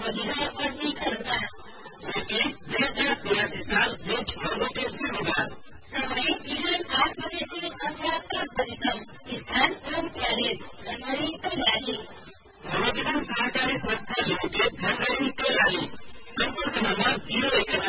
बगिरा पंजीकरणका मिति 2083 साल जेठ 9 गते शनिबार। समय बिहान 8 बजेसे 77 बजेसम्म। स्थान ओम प्यालेस धनगढ़ी कैलाली। नवजीवन सहकारी संस्था लिमिटेड धनगढ़ी कैलाली। सम्पर्क नम्बर 081